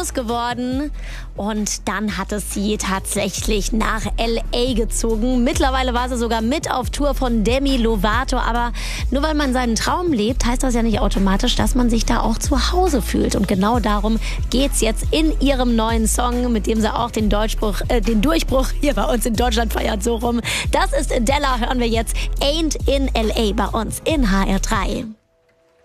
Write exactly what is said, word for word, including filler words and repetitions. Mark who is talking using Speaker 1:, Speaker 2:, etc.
Speaker 1: groß geworden und dann hat es sie tatsächlich nach L A gezogen. Mittlerweile war sie sogar mit auf Tour von Demi Lovato, aber nur weil man seinen Traum lebt, heißt das ja nicht automatisch, dass man sich da auch zu Hause fühlt. Und genau darum geht's jetzt in ihrem neuen Song, mit dem sie auch den, Deutschbruch, äh, den Durchbruch hier bei uns in Deutschland feiert, so rum. Das ist Della, hören wir jetzt Ain't in L A bei uns in H R drei.